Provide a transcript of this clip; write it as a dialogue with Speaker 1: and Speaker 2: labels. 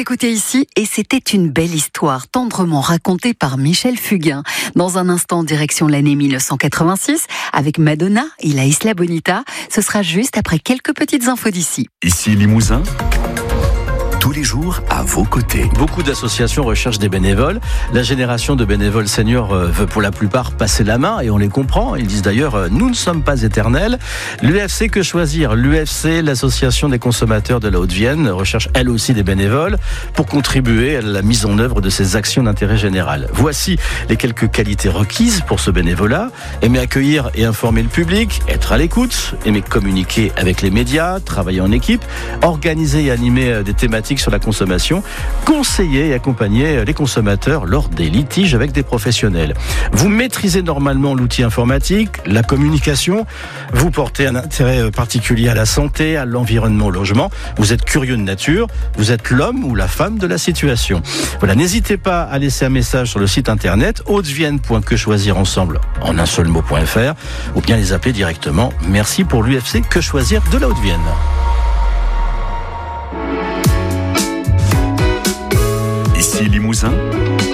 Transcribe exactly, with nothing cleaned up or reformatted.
Speaker 1: écoutez ici et c'était une belle histoire, tendrement racontée par Michel Fugain. Dans un instant, direction l'année mille neuf cent quatre-vingt-six, avec Madonna et la Isla Bonita. Ce sera juste après quelques petites infos d'ici.
Speaker 2: Ici Limousin, tous les jours à vos côtés.
Speaker 3: Beaucoup d'associations recherchent des bénévoles. La génération de bénévoles seniors veut pour la plupart passer la main et on les comprend. Ils disent d'ailleurs « nous ne sommes pas éternels ». L'U F C Que Choisir, l'U F C, l'association des consommateurs de la Haute-Vienne, recherche elle aussi des bénévoles pour contribuer à la mise en œuvre de ces actions d'intérêt général. Voici les quelques qualités requises pour ce bénévolat. Aimer accueillir et informer le public, être à l'écoute, aimer communiquer avec les médias, travailler en équipe, organiser et animer des thématiques sur la consommation, conseiller et accompagner les consommateurs lors des litiges avec des professionnels. Vous maîtrisez normalement l'outil informatique, la communication, vous portez un intérêt particulier à la santé, à l'environnement, au logement, vous êtes curieux de nature, vous êtes l'homme ou la femme de la situation. Voilà, n'hésitez pas à laisser un message sur le site internet haute-vienne point que choisir ensemble en un seul mot.fr ou bien les appeler directement. Merci pour l'U F C Que Choisir de la Haute-Vienne.
Speaker 2: Ici Limousin,